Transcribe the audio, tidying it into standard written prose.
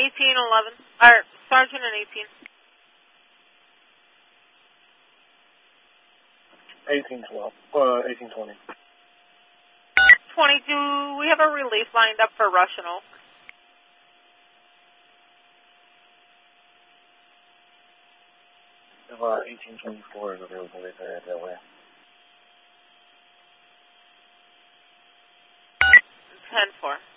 1811, or Sergeant and 18. 1820. 22, we have a relief lined up for Russian Oak. About 1824 is available right there that way. 10-4.